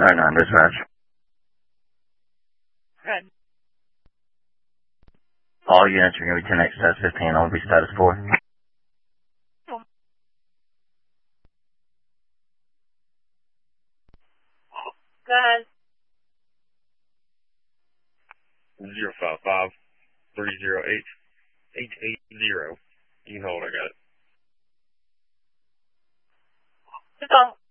9 dispatch. Good. All units are going to be 10X status 15. I'll be status 4. Good. 055-308-880. You can hold, I got it. Just on.